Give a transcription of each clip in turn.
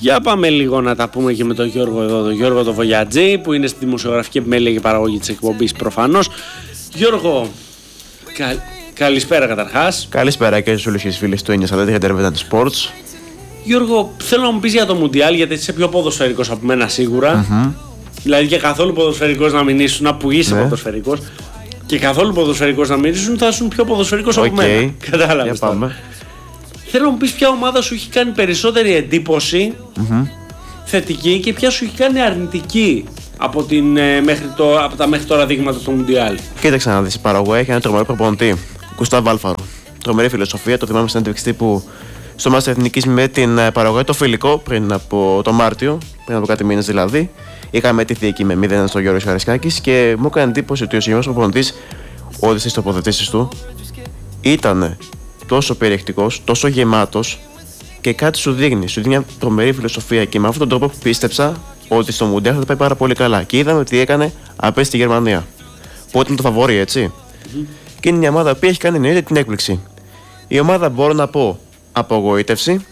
Για πάμε λίγο να τα πούμε και με τον Γιώργο εδώ, τον Γιώργο το Βογιατζή, που είναι στη δημοσιογραφική επιμέλεια και παραγωγή της εκπομπής προφανώς. Γιώργο, καλησπέρα καταρχάς. Καλησπέρα και στους όλους και στις φίλες του 943 Intervenant Sports. Γιώργο, θέλω να μου πεις για το Μουντιάλ, γιατί είσαι πιο ποδοσφαιρικός από μένα σίγουρα. Δηλαδή και καθόλου ποδοσφαιρικός να μην ήσουν, που είσαι ποδοσφαιρικός, και καθόλου ποδοσφαιρικός να μην ήσουν, θα ήσουν πιο ποδοσφαιρικός από μένα. Κατάλαβες. Για πάμε. Θέλω να μου πεις ποια ομάδα σου έχει κάνει περισσότερη εντύπωση θετική και ποια σου έχει κάνει αρνητική από τα μέχρι τώρα δείγματα του Μουντιάλ. Κοίταξε να δεις, η Παραγουάη έχει ένα τρομερό προπονητή, Γκουστάβο Άλφαρο. Τρομερή φιλοσοφία, το θυμάμαι στην έντευξη τύπου στο Μάστερ Εθνικής με την Παραγουάη, το φιλικό πριν από το Μάρτιο, πριν από κάτι μήνες δηλαδή. Είχαμε τηθεί εκεί με 0 στο Γιώργο Χαρισκάκης και μου έκανε εντύπωση ότι ο συγκεκριμένος προπονητής, ό,τι στις τοποθετήσεις του, ήταν τόσο περιεκτικός, τόσο γεμάτος και κάτι σου δείχνει μια τρομερή φιλοσοφία. Και με αυτόν τον τρόπο πίστεψα ότι στο Μουντιάλ θα τα πάει πάρα πολύ καλά. Και είδαμε τι έκανε απέναντι στη Γερμανία. Που ήταν το φαβόρι, έτσι. Και είναι μια ομάδα που έχει κάνει εννοείται την έκπληξη. Η ομάδα, μπορώ να πω, απογοήτευση.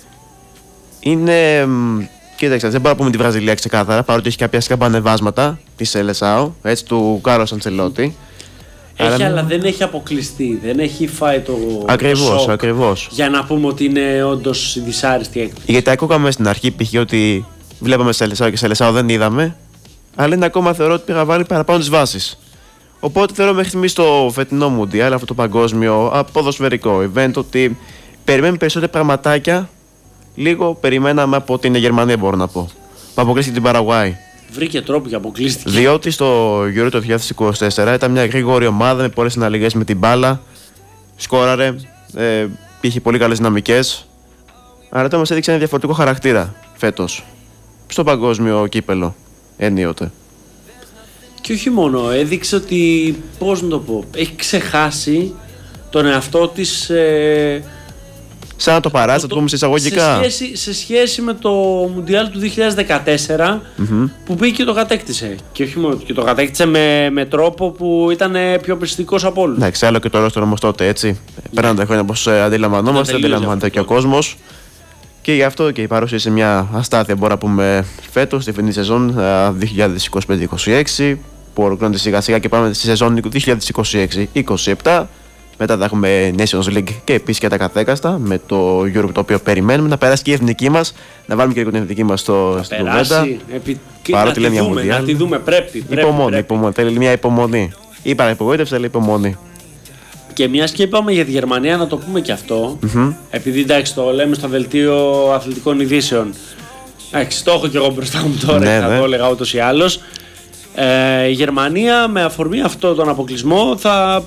Είναι. Κοίταξε, δεν μπορώ να πούμε τη Βραζιλία ξεκάθαρα, παρότι έχει κάποια σκαμπανεβάσματα τη Σελεσάου, έτσι, του Κάρλος Αντσελότη. Έχει, αλλά δεν έχει αποκλειστεί, δεν έχει φάει το ακριβώς, σοκ, ακριβώς. Για να πούμε ότι είναι όντως δυσάρεστη έκπληξη. Γιατί ακούγαμε στην αρχή π.χ. ότι βλέπαμε Σελεσάου και Σελεσάου δεν είδαμε, αλλά είναι ακόμα θεωρώ ότι πήγα βάλει παραπάνω τις βάσεις. Οπότε θεωρώ μέχρι στιγμής το φετινό Μουντιάλ, αυτό το παγκόσμιο ποδοσφαιρικό event, ότι περιμένουμε περισσότερα πραγματάκια. Λίγο περιμέναμε από την Γερμανία, μπορώ να πω. Που αποκλείστηκε την Παραγουάη. Βρήκε τρόπο και αποκλείστηκε. Διότι στο Euro το 2024 ήταν μια γρήγορη ομάδα με πολλές συναλλαγές με την μπάλα. Σκόραρε, είχε πολύ καλές δυναμικές. Αλλά τώρα μας έδειξε ένα διαφορετικό χαρακτήρα φέτος. Στο παγκόσμιο κύπελο, ενίοτε. Και όχι μόνο, έδειξε ότι, πώς να το πω, έχει ξεχάσει τον εαυτό της. Σαν να το παράζει, το πούμε σε εισαγωγικά. Σε σχέση με το Μουντιάλ του 2014 που πήγε και το κατέκτησε. Και όχι μόνο, και το κατέκτησε με τρόπο που ήταν πιο πιστικός από όλους. Εντάξει, άλλο και το ρόστερ όμως τότε, έτσι. Πέραν τα χρόνια όπως αντιλαμβανόμαστε, αντιλαμβάνεται και ο κόσμος. Και γι' αυτό και η παρουσία σε μια αστάθεια, μπορούμε να πούμε, φέτος, στη φετινή σεζόν 2025-26, που ολοκληρώνεται σιγά σιγά και πάμε στη σεζόν 2026-27. Μετά θα έχουμε Nations League και επίσης και τα καθέκαστα με το Euro, το οποίο περιμένουμε να περάσει και η εθνική μας. Να βάλουμε και την εθνική μας στην κουβέντα. Παρότι λέμε για Μουντιάλ. Να τη δούμε, πρέπει. Υπομονή. Θέλει μια υπομονή. Είπα υπογοήτευση, αλλά υπομονή. Και μιας και είπαμε για τη Γερμανία, να το πούμε και αυτό. Επειδή εντάξει, το λέμε στο δελτίο αθλητικών ειδήσεων. Εντάξει, το έχω και εγώ μπροστά μου τώρα, θα το έλεγα ούτως ή άλλως. Η Γερμανία με αφορμή αυτό τον αποκλεισμό θα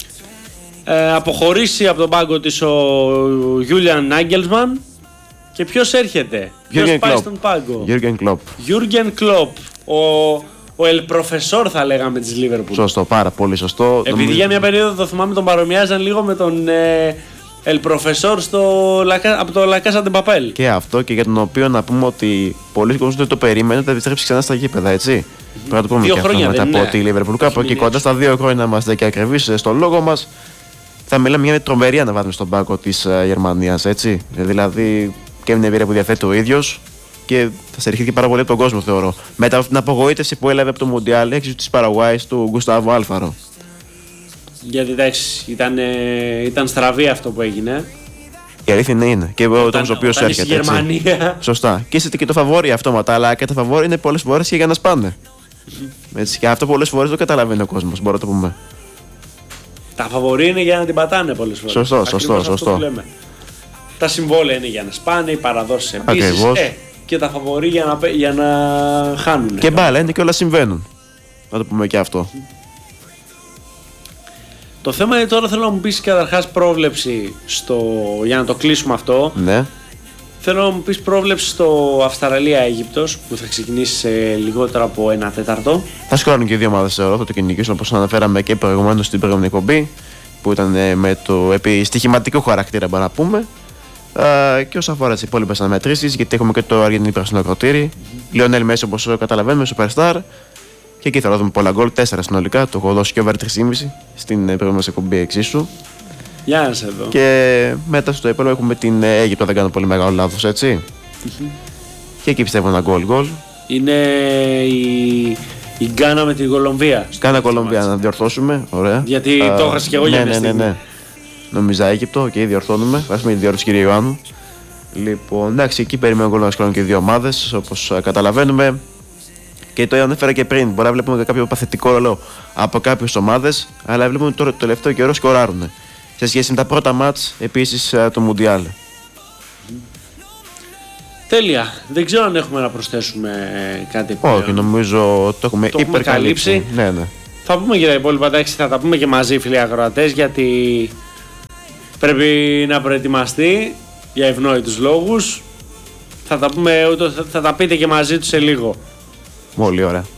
αποχωρήσει από τον πάγκο της ο Julian Nagelsmann. Και ποιος έρχεται, ποιος πάει στον πάγκο? Jürgen Klopp, ο El Professor θα λέγαμε της Liverpool. Σωστό, πάρα πολύ σωστό. Επειδή για μια περίοδο το θυμάμαι τον παρομοιάζαν λίγο με τον El Professor από το La Casa de Papel. Και αυτό, και για τον οποίο να πούμε ότι πολλοί κόσμοι δεν το περίμενε, θα επιστρέψει ξανά στα γήπεδα, έτσι. Πρέπει να το πούμε 2 και αυτό μετά από τη Liverpool. Κάπου εκεί κοντά στα 2 χρόνια είμαστε και ακριβείς στο λόγο μας. Θα μιλάμε για μια τρομερή αναβάθμιση στον πάγκο της Γερμανίας, έτσι. Δηλαδή και μια εμπειρία που διαθέτει ο ίδιος και θα σε και πάρα πολύ από τον κόσμο, θεωρώ. Μετά από την απογοήτευση που έλαβε από το Μουντιάλ, έξω της Παραγουάης του Γκουστάβο Άλφαρο. Γιατί εντάξει, ήταν στραβή αυτό που έγινε. Η αλήθεια είναι. Και ο τρόπος ο οποίος έρχεται. Γερμανία. Σωστά. Και είσαι και το φαβόρι αυτόματα, αλλά και τα φαβόρι είναι πολλές φορές και για να σπάνε. Έτσι, και αυτό πολλές φορές το καταλαβαίνει ο κόσμος, μπορώ να το πούμε. Τα φαβορί είναι για να την πατάνε πολλές φορές. Σωστό. Τα συμβόλαια είναι για να σπάνε, οι παραδόσεις επίσης. Και τα φαβορί για να χάνουν. Και μπάλα είναι και όλα συμβαίνουν. Να το πούμε και αυτό. Το θέμα είναι τώρα, θέλω να μου πεις καταρχάς πρόβλεψη για να το κλείσουμε αυτό. Ναι. Θέλω να μου πεις πρόβλεψη στο Αυστραλία-Αίγυπτος που θα ξεκινήσει σε λιγότερο από 1 τέταρτο. Θα σκοράρουν και οι δύο ομάδες, θεωρώ. Θα το κυνηγήσουν όπως αναφέραμε και προηγουμένως στην προηγούμενη εκπομπή, που ήταν με το στοιχηματικό χαρακτήρα, μπορούμε να πούμε. Και όσον αφορά τις υπόλοιπες αναμετρήσεις, γιατί έχουμε και το Αργεντινή πράσινο ακροτήρι. Λιονέλ Μέση, όπως καταλαβαίνουμε, Superstar. Και εκεί θα δούμε πολλά γκολ, 4 συνολικά. Το έχω δώσει και over 3,5 στην προηγούμενη εκπομπή εξίσου. Για να σε δω. Και μετά στο υπόλοιπο έχουμε την Αίγυπτο, δεν κάνω πολύ μεγάλο λάθος, έτσι. Και εκεί πιστεύω ένα γκολ. Είναι η Γκάνα με την Κολομβία. Γκάνα Κολομβία να διορθώσουμε. Ωραία. Γιατί το έχασα και εγώ για μια στιγμή. Ναι. Νομίζα Αίγυπτο και διορθώνουμε. Βάζουμε τη διόρθωση κύριε Ιωάννου. Λοιπόν, εντάξει, εκεί περιμένω γκολ να σκοράρουν και οι δύο ομάδες, όπως καταλαβαίνουμε. Και το ανέφερα και πριν. Μπορεί να βλέπουμε κάποιο παθητικό ρόλο από κάποιες ομάδες, αλλά βλέπουμε τώρα το τελευταίο καιρό σκοράρουν. Σε σχέση με τα πρώτα μάτς επίσης του Μουντιάλ. Τέλεια. Δεν ξέρω αν έχουμε να προσθέσουμε κάτι επιπλέον. Όχι, νομίζω το έχουμε υπερκαλύψει. Ναι. Θα πούμε για τα υπόλοιπα, εντάξει, θα τα πούμε και μαζί, φίλοι ακροατές, γιατί πρέπει να προετοιμαστεί για ευνόητους λόγους. Θα τα πείτε και μαζί του σε λίγο. Πολύ ωραία.